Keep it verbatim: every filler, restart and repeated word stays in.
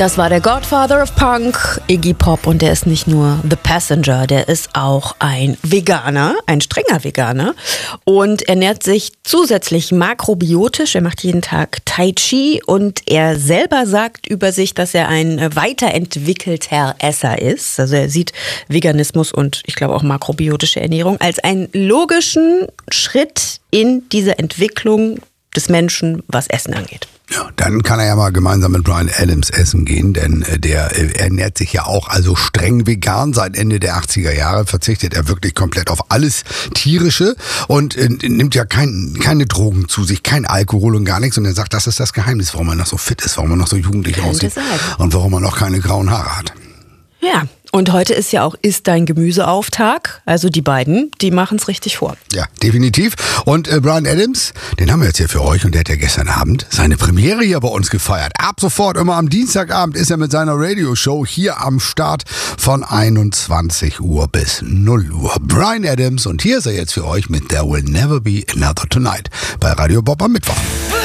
Das war der Godfather of Punk, Iggy Pop, und der ist nicht nur The Passenger, der ist auch ein Veganer, ein strenger Veganer und ernährt sich zusätzlich makrobiotisch. Er macht jeden Tag Tai Chi und er selber sagt über sich, dass er ein weiterentwickelter Esser ist. Also er sieht Veganismus und ich glaube auch makrobiotische Ernährung als einen logischen Schritt in diese Entwicklung des Menschen, was Essen angeht. Ja, dann kann er ja mal gemeinsam mit Bryan Adams essen gehen, denn äh, der äh, ernährt sich ja auch also streng vegan. Seit Ende der achtziger Jahre verzichtet er wirklich komplett auf alles Tierische und äh, nimmt ja kein, keine Drogen zu sich, kein Alkohol und gar nichts. Und er sagt, das ist das Geheimnis, warum er noch so fit ist, warum er noch so jugendlich aussieht und warum er noch keine grauen Haare hat. Ja, und heute ist ja auch Iss dein Gemüseauftag. Also die beiden, die machen es richtig vor. Ja, definitiv. Und äh, Bryan Adams, den haben wir jetzt hier für euch und der hat ja gestern Abend seine Premiere hier bei uns gefeiert. Ab sofort, immer am Dienstagabend, ist er mit seiner Radioshow hier am Start von einundzwanzig Uhr bis null Uhr. Bryan Adams, und hier ist er jetzt für euch mit There Will Never Be Another Tonight bei Radio Bob am Mittwoch.